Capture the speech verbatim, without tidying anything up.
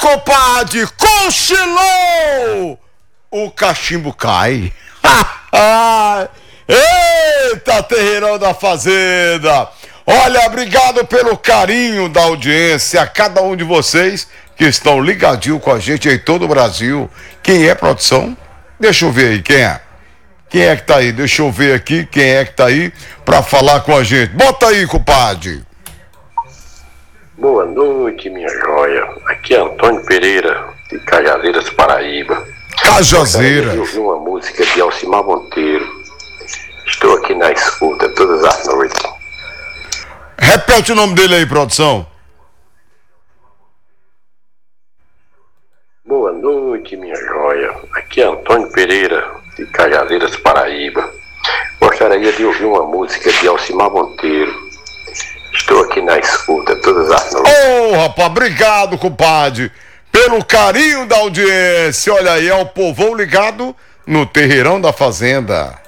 compadre, cochilou! O cachimbo cai. Eita, terreirão da fazenda! Olha, obrigado pelo carinho da audiência, a cada um de vocês que estão ligadinho com a gente em todo o Brasil. Quem é, produção? Deixa eu ver aí, quem é? Quem é que tá aí? Deixa eu ver aqui quem é que tá aí pra falar com a gente. Bota aí, compadre. Boa noite, minha joia. Aqui é Antônio Pereira, de Cajazeiras, Paraíba. Cajazeiras. Eu ouvi uma música de Alcimar Monteiro. Estou aqui na escuta todas as noites. Repete o nome dele aí, produção. Boa noite, minha joia. Aqui é Antônio Pereira, de Cajazeiras, Paraíba. Gostaria de ouvir uma música de Alcimar Monteiro. Estou aqui na escuta todas as noites. Ô, oh, rapaz, obrigado, compadre, pelo carinho da audiência. Olha aí, é o povão ligado no Terreirão da Fazenda.